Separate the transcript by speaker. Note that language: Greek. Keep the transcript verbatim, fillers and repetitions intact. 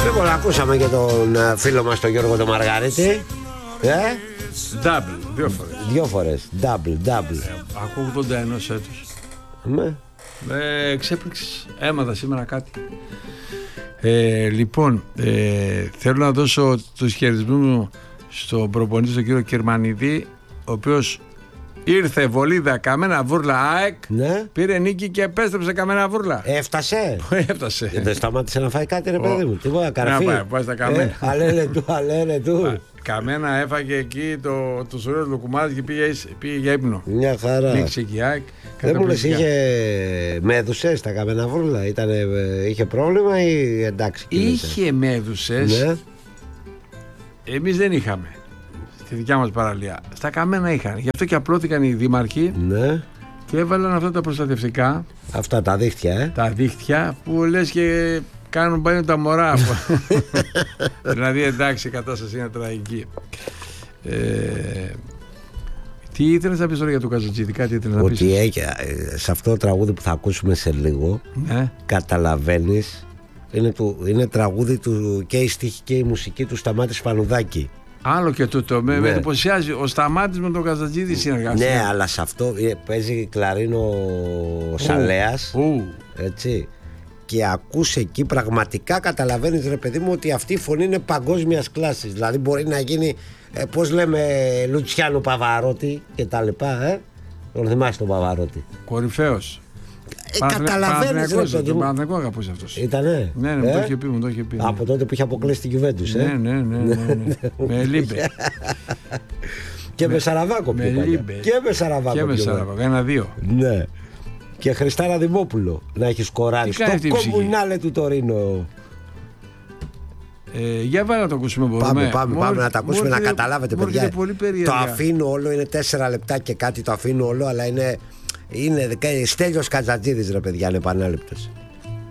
Speaker 1: Λοιπόν, ακούσαμε και τον φίλο μας τον Γιώργο τον Μαργαρίτη. Ε?
Speaker 2: Double, δύο φορές.
Speaker 1: Δύο φορές, double, double.
Speaker 2: Ε, ακούω ογδόντα ένα έτος.
Speaker 1: Ναι.
Speaker 2: Ε, εξέπληξες, έμαθα σήμερα κάτι. Ε, λοιπόν, ε, θέλω να δώσω τους χαιρετισμούς μου στον προπονητή, τον κύριο Κερμανιδή, ο οποίος ήρθε βολίδα Καμένα Βούρλα ΑΕΚ,
Speaker 1: Ναι.
Speaker 2: πήρε νίκη και επέστρεψε Καμένα Βούρλα.
Speaker 1: Έφτασε.
Speaker 2: Έφτασε.
Speaker 1: Δεν σταμάτησε να φάει κάτι, ρε παιδί μου. Τίποτα,
Speaker 2: Να
Speaker 1: καραφί.
Speaker 2: πάει, πάει στα Καμένα.
Speaker 1: Ε, αλένε του, αλένε του.
Speaker 2: Καμένα έφαγε εκεί το, το σωρίο του Λουκουμάδη και πήγε, πήγε για ύπνο.
Speaker 1: Μια χαρά.
Speaker 2: Νίκησε εκεί η ΑΕΚ.
Speaker 1: Δεν μου λες,
Speaker 2: καταπληκτικά.
Speaker 1: είχε μέδουσες τα Καμένα Βούρλα, ήτανε, είχε πρόβλημα ή εντάξει? κοίταξε.
Speaker 2: Είχε μέδουσες.
Speaker 1: Ναι.
Speaker 2: Εμείς δεν είχαμε. Στη δικιά μας παραλία. Στα Καμένα είχαν. Γι' αυτό και απλώθηκαν οι δήμαρχοι
Speaker 1: Ναι.
Speaker 2: και έβαλαν αυτά τα προστατευτικά,
Speaker 1: Αυτά τα δίχτυα, ε.
Speaker 2: τα δίχτυα που λες και κάνουν πάνω τα μωρά. Δηλαδή εντάξει, η κατάσταση είναι τραγική. Ε, τι ήθελες να πεις τώρα για τον Καζατζίδη? Κάτι ήθελες να πεις?
Speaker 1: Ότι έχει, σε αυτό το τραγούδι που θα ακούσουμε σε λίγο,
Speaker 2: Ναι.
Speaker 1: καταλαβαίνεις, είναι, του, είναι τραγούδι του και η στίχη και η μουσική του Σταμάτη Σπανουδάκη.
Speaker 2: Άλλο και τούτο. Με,
Speaker 1: Ναι.
Speaker 2: με εντυπωσιάζει. Ο Σταμάτης με τον Καζατζίδη συνεργάστηκε.
Speaker 1: Ναι, αλλά σε αυτό ε, παίζει κλαρίνο ο Σαλέας,
Speaker 2: Ου.
Speaker 1: έτσι. Και ακούς εκεί, πραγματικά καταλαβαίνεις, ρε παιδί μου, ότι αυτή η φωνή είναι παγκόσμιας κλάσης. Δηλαδή μπορεί να γίνει, ε, πώς λέμε, Λουτσιάνο Παβαρότη και τα λοιπά, ε. Τον θυμάσαι τον Παβαρότη?
Speaker 2: Κορυφαίος.
Speaker 1: Ε, καταλαβαίνεις, ρε παιδί
Speaker 2: Τον
Speaker 1: μου.
Speaker 2: Παναθηναϊκό αγαπούσε αυτός.
Speaker 1: Ήτανε.
Speaker 2: Ναι, ναι,
Speaker 1: ε?
Speaker 2: το είχε πει, μου το είχε πει. Ναι.
Speaker 1: Από τότε που είχε αποκλείσει την Juventus, ε.
Speaker 2: Ναι, ναι, ναι, ναι, ναι. Με Λίμπε.
Speaker 1: Και με Σαραβάκο
Speaker 2: με
Speaker 1: πιο παλιά.
Speaker 2: Λίμπε.
Speaker 1: Και με Σαραβάκο.
Speaker 2: Και με
Speaker 1: πιο
Speaker 2: Σαραβάκο. Ένα-δύο.
Speaker 1: παλιά. Ναι. Και Χριστάρα Δημόπουλο να έχει σκοράρει
Speaker 2: Τι κάνει
Speaker 1: στο
Speaker 2: αυτή η ψυχή?
Speaker 1: κομμουνάλε του Τωρίνο.
Speaker 2: Ε, για βάλε να το ακούσουμε, μπορούμε.
Speaker 1: Πάμε, πάμε,
Speaker 2: Μου
Speaker 1: πάμε
Speaker 2: έρχεται-
Speaker 1: να τα ακούσουμε,
Speaker 2: μου
Speaker 1: να
Speaker 2: έρχεται-
Speaker 1: καταλάβετε,
Speaker 2: μου έρχεται
Speaker 1: παιδιά.
Speaker 2: πολύ
Speaker 1: Το
Speaker 2: περίεργα.
Speaker 1: αφήνω όλο, είναι τέσσερα λεπτά και κάτι, το αφήνω όλο, αλλά είναι, είναι Στέλιος Καζατζίδης, ρε παιδιά, ανεπανάληπτος.